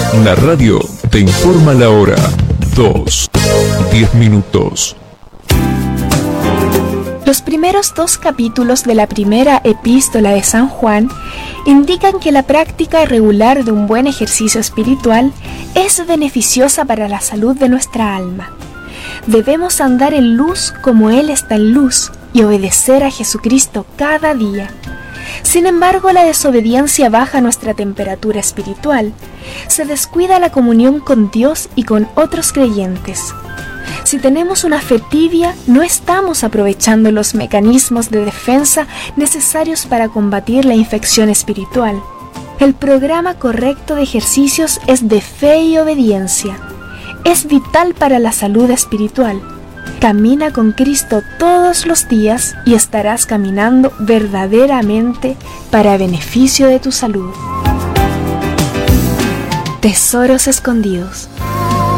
La radio te informa la hora. 2:10. Los primeros 2 capítulos de la primera epístola de San Juan indican que la práctica regular de un buen ejercicio espiritual es beneficiosa para la salud de nuestra alma. Debemos andar en luz como Él está en luz y obedecer a Jesucristo cada día. Sin embargo, la desobediencia baja nuestra temperatura espiritual, se descuida la comunión con Dios y con otros creyentes. Si tenemos una fe tibia, no estamos aprovechando los mecanismos de defensa necesarios para combatir la infección espiritual. El programa correcto de ejercicios es de fe y obediencia. Es vital para la salud espiritual. Camina con Cristo todos los días y estarás caminando verdaderamente para beneficio de tu salud. Tesoros escondidos.